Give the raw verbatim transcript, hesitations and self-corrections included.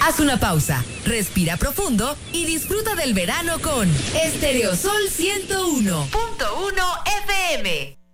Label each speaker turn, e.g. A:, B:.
A: Haz una pausa, respira profundo y disfruta del verano con Estereosol ciento uno punto uno F M.